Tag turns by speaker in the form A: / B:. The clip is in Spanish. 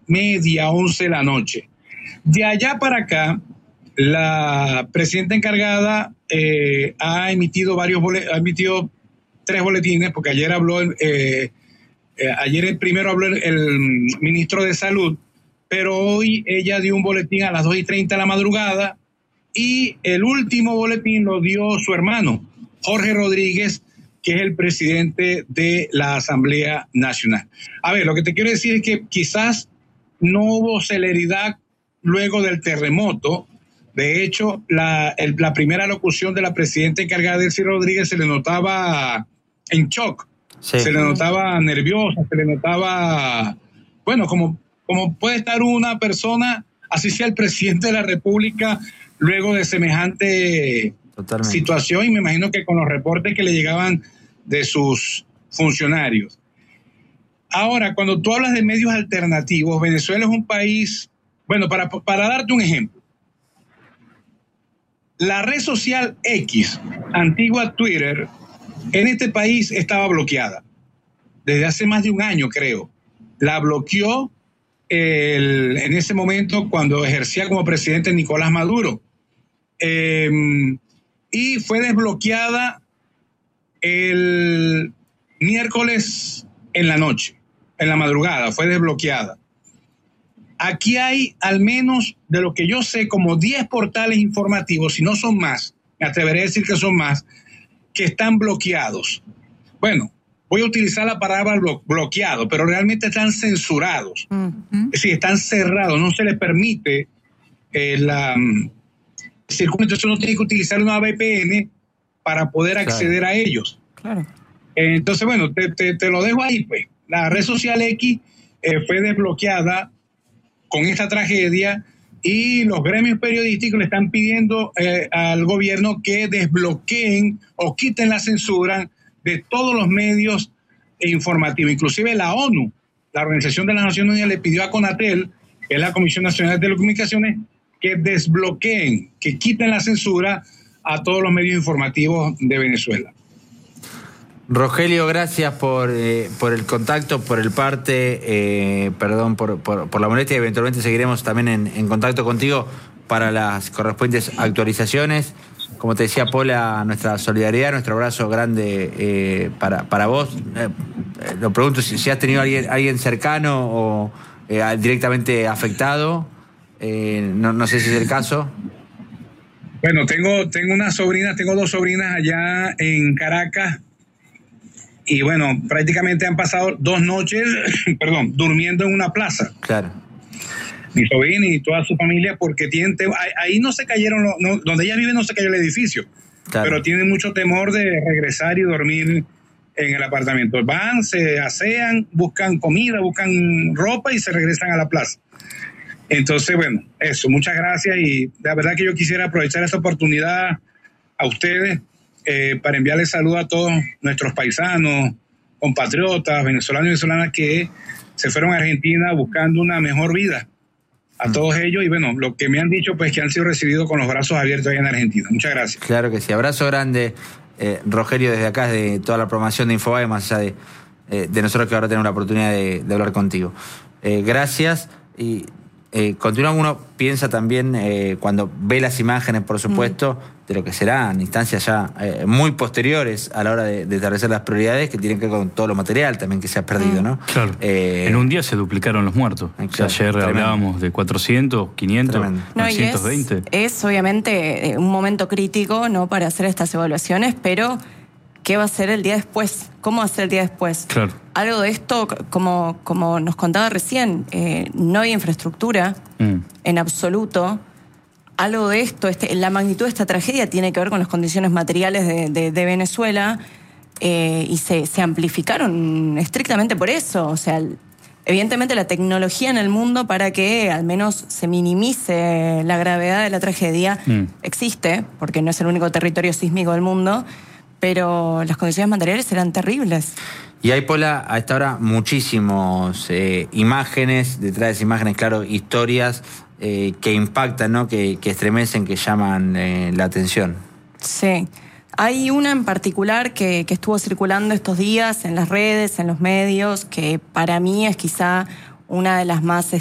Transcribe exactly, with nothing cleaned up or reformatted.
A: media, once de la noche. De allá para acá, la presidenta encargada eh, ha emitido varios bolet- ha emitido tres boletines, porque ayer habló, eh, eh, ayer el primero habló el, el ministro de Salud, pero hoy ella dio un boletín a las dos y treinta de la madrugada, y el último boletín lo dio su hermano, Jorge Rodríguez, que es el presidente de la Asamblea Nacional. A ver, lo que te quiero decir es que quizás no hubo celeridad luego del terremoto. De hecho, la, el, la primera locución de la presidenta encargada, Delcy Rodríguez, se le notaba en shock, sí. Se le notaba nerviosa, se le notaba, bueno, como, como puede estar una persona, así sea el presidente de la República, luego de semejante Totalmente. situación, y me imagino que con los reportes que le llegaban de sus funcionarios. Ahora, cuando tú hablas de medios alternativos, Venezuela es un país, bueno, para, para darte un ejemplo, la red social X, antigua Twitter, en este país estaba bloqueada desde hace más de un año, creo. La bloqueó el, en ese momento cuando ejercía como presidente Nicolás Maduro. Eh, y fue desbloqueada el miércoles en la noche, en la madrugada, fue desbloqueada. Aquí hay al menos, de lo que yo sé, como diez portales informativos, si no son más, me atreveré a decir que son más, que están bloqueados. Bueno, voy a utilizar la palabra blo- bloqueado, pero realmente están censurados. Uh-huh. Es decir, están cerrados, no se les permite eh, la... Entonces uno tiene que utilizar una V P N para poder acceder claro. a ellos. Claro. Entonces, bueno, te, te, te lo dejo ahí, pues. La red social X eh, fue desbloqueada con esta tragedia, y los gremios periodísticos le están pidiendo eh, al gobierno que desbloqueen o quiten la censura de todos los medios informativos. Inclusive la ONU, la Organización de las Naciones Unidas, le pidió a CONATEL, que es la Comisión Nacional de Telecomunicaciones, que desbloqueen, que quiten la censura a todos los medios informativos de Venezuela.
B: Rogelio, gracias por, eh, por el contacto, por el parte, eh, perdón por, por, por la molestia, y eventualmente seguiremos también en, en contacto contigo para las correspondientes actualizaciones. Como te decía Paula, nuestra solidaridad, nuestro abrazo grande eh, para, para vos. Eh, eh, lo pregunto si, si has tenido alguien, alguien cercano o eh, directamente afectado. Eh, no, no sé si es el caso.
A: Bueno, tengo, tengo una sobrina, tengo dos sobrinas allá en Caracas, y bueno, prácticamente han pasado dos noches, perdón, durmiendo en una plaza.
B: Claro.
A: Mi sobrina y toda su familia, porque tienen, ahí no se cayeron, no, donde ella vive no se cayó el edificio, claro. Pero tienen mucho temor de regresar y dormir en el apartamento. Van, se asean, buscan comida, buscan ropa y se regresan a la plaza. Entonces, bueno, eso, muchas gracias, y la verdad que yo quisiera aprovechar esta oportunidad a ustedes eh, para enviarles saludos a todos nuestros paisanos, compatriotas, venezolanos y venezolanas que se fueron a Argentina buscando una mejor vida. A mm. todos ellos, y bueno, lo que me han dicho, pues que han sido recibidos con los brazos abiertos allá en Argentina. Muchas gracias.
B: Claro que sí, abrazo grande, eh, Rogelio, desde acá, de toda la programación de Infobae, más allá de, eh, de nosotros que ahora tenemos la oportunidad de, de hablar contigo. Eh, gracias, y Eh, continuamos, uno piensa también eh, cuando ve las imágenes, por supuesto, mm. de lo que serán instancias ya eh, muy posteriores a la hora de, de establecer las prioridades, que tienen que ver con todo lo material también que se ha perdido, ¿no?
C: Claro. Eh, en un día se duplicaron los muertos. Claro, o sea, ayer tremendo. hablábamos de cuatrocientos, quinientos, no, novecientos veinte.
D: Es, es obviamente un momento crítico, ¿no?, para hacer estas evaluaciones, pero ¿qué va a ser el día después? ¿Cómo va a ser el día después?
C: Claro.
D: Algo de esto, como, como nos contaba recién, eh, no hay infraestructura mm. en absoluto. Algo de esto, este, la magnitud de esta tragedia tiene que ver con las condiciones materiales de, de, de Venezuela, eh, y se, se amplificaron estrictamente por eso. O sea, evidentemente la tecnología en el mundo para que al menos se minimice la gravedad de la tragedia mm. existe, porque no es el único territorio sísmico del mundo, pero las condiciones materiales eran terribles.
B: Y hay, Paula, a esta hora muchísimas eh, imágenes, detrás de esas imágenes, claro, historias eh, que impactan, ¿no?, que, que estremecen, que llaman eh, la atención.
D: Sí. Hay una en particular que, que estuvo circulando estos días en las redes, en los medios, que para mí es quizá una de las más